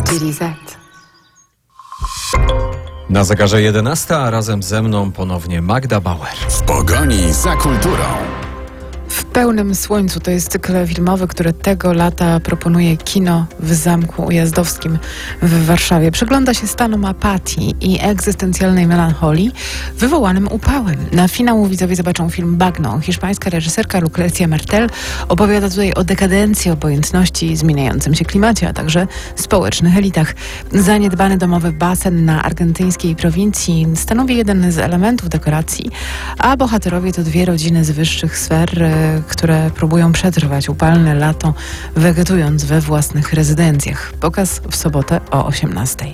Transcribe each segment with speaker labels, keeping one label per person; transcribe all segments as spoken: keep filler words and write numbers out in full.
Speaker 1: Chili Z.
Speaker 2: Na zegarze jedenasta, a razem ze mną ponownie Magda Bauer.
Speaker 3: W pogoni za kulturą.
Speaker 1: W pełnym słońcu to jest cykl filmowy, który tego lata proponuje Kino w Zamku Ujazdowskim w Warszawie. Przygląda się stanom apatii i egzystencjalnej melancholii wywołanym upałem. Na finału widzowie zobaczą film Bagno. Hiszpańska reżyserka Lucrecia Martel opowiada tutaj o dekadencji, obojętności, zmieniającym się klimacie, a także społecznych elitach. Zaniedbany domowy basen na argentyńskiej prowincji stanowi jeden z elementów dekoracji, a bohaterowie to dwie rodziny z wyższych sfer, które próbują przetrwać upalne lato, wegetując we własnych rezydencjach. Pokaz w sobotę o osiemnastej.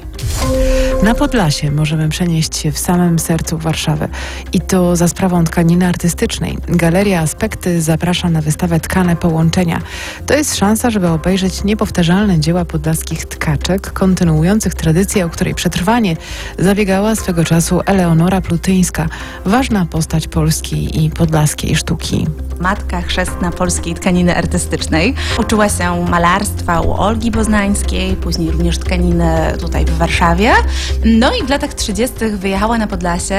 Speaker 1: Na Podlasie możemy przenieść się w samym sercu Warszawy i to za sprawą tkaniny artystycznej. Galeria Aspekty zaprasza na wystawę Tkane Połączenia. To jest szansa, żeby obejrzeć niepowtarzalne dzieła podlaskich tkaczek, kontynuujących tradycję, o której przetrwanie zabiegała swego czasu Eleonora Plutyńska, ważna postać polskiej i podlaskiej sztuki.
Speaker 4: Matka chrzestna polskiej tkaniny artystycznej. Uczyła się malarstwa u Olgi Poznańskiej, później również tkaniny tutaj w Warszawie. No i w latach trzydziestych wyjechała na Podlasie,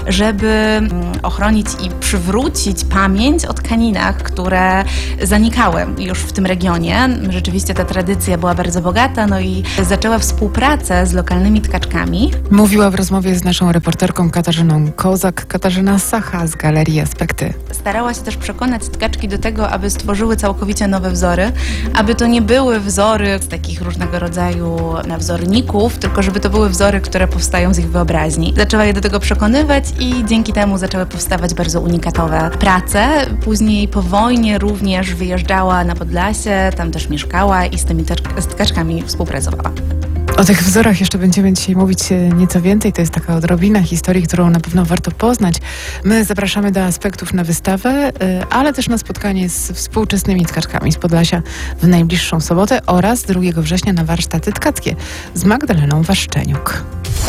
Speaker 4: żeby ochronić i przywrócić pamięć o tkaninach, które zanikały już w tym regionie. Rzeczywiście ta tradycja była bardzo bogata, no i zaczęła współpracę z lokalnymi tkaczkami.
Speaker 1: Mówiła w rozmowie z naszą reporterką Katarzyną Kozak, Katarzyna Sacha z Galerii Aspekty.
Speaker 4: Starała się też przekonać tkaczki do tego, aby stworzyły całkowicie nowe wzory, aby to nie były wzory z takich różnego rodzaju wzorników, tylko żeby to były wzory, które powstają z ich wyobraźni. Zaczęła je do tego przekonywać i dzięki temu zaczęły powstawać bardzo unikatowe prace. Później po wojnie również wyjeżdżała na Podlasie, tam też mieszkała i z tymi z tkaczkami współpracowała.
Speaker 1: O tych wzorach jeszcze będziemy dzisiaj mówić nieco więcej. To jest taka odrobina historii, którą na pewno warto poznać. My zapraszamy do Aspektów na wystawę, ale też na spotkanie z współczesnymi tkaczkami z Podlasia w najbliższą sobotę oraz drugiego września na warsztaty tkackie z Magdaleną Waszczeniuk.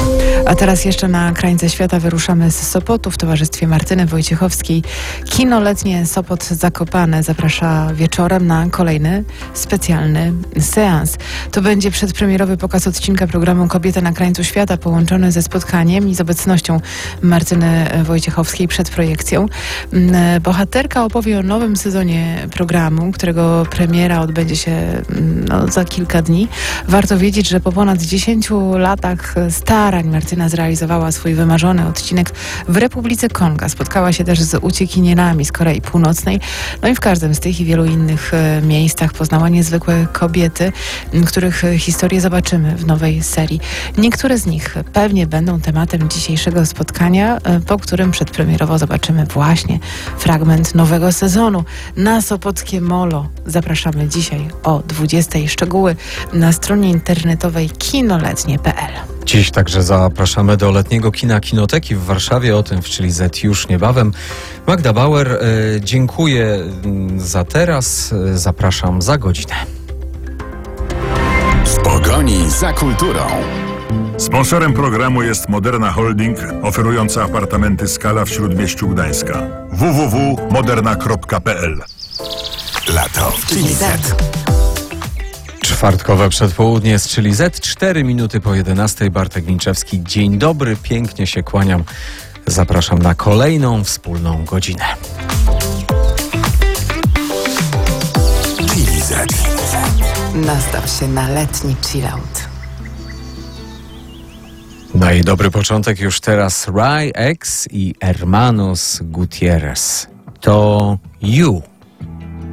Speaker 1: A teraz jeszcze na krańce świata wyruszamy z Sopotu w towarzystwie Martyny Wojciechowskiej. Kino letnie Sopot Zakopane zaprasza wieczorem na kolejny specjalny seans. To będzie przedpremierowy pokaz odcinka programu Kobieta na krańcu świata, połączony ze spotkaniem i z obecnością Martyny Wojciechowskiej przed projekcją. Bohaterka opowie o nowym sezonie programu, którego premiera odbędzie się no, za kilka dni. Warto wiedzieć, że po ponad dziesięciu latach starań Martyna zrealizowała swój wymarzony odcinek w Republice Konga. Spotkała się też z uciekinierami z Korei Północnej. No i w każdym z tych i wielu innych e, miejscach poznała niezwykłe kobiety, których historię zobaczymy w nowej serii. Niektóre z nich pewnie będą tematem dzisiejszego spotkania, e, po którym przedpremierowo zobaczymy właśnie fragment nowego sezonu. Na Sopockie Molo zapraszamy dzisiaj o dwudziestej. Szczegóły na stronie internetowej kinoletnie kropka p l.
Speaker 2: Dziś także zapraszamy do letniego kina Kinoteki w Warszawie. O tym w Chili Z już niebawem. Magda Bauer, e, dziękuję za teraz. E, zapraszam za godzinę.
Speaker 3: W pogoni za kulturą.
Speaker 5: Sponsorem programu jest Moderna Holding, oferująca apartamenty Skala w Śródmieściu Gdańska. w w w kropka moderna kropka p l.
Speaker 3: Lato w Chili Z.
Speaker 2: Czwartkowe przedpołudnie z Chili Z, cztery minuty po jedenastej. Bartek Linczewski. Dzień dobry, pięknie się kłaniam. Zapraszam na kolejną wspólną godzinę.
Speaker 3: Chili Z.
Speaker 1: Nastaw się na letni chillout.
Speaker 2: No i dobry początek już teraz. Rai X i Hermanos Gutierrez. To You.